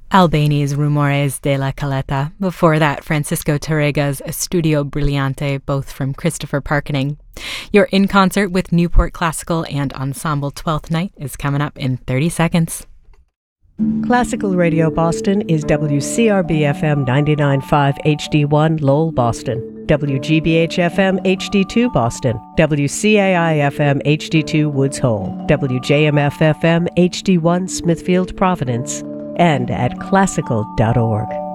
Albani's Rumores de la Caleta. Before that, Francisco Tarrega's Studio Brillante, both from Christopher Parkening. You're in concert with Newport Classical and Ensemble 12th Night is coming up in 30 seconds. Classical Radio Boston is WCRB-FM 99.5 HD1 Lowell, Boston, WGBH-FM HD2 Boston, WCAI-FM HD2 Woods Hole, WJMF-FM HD1 Smithfield, Providence, and at classical.org.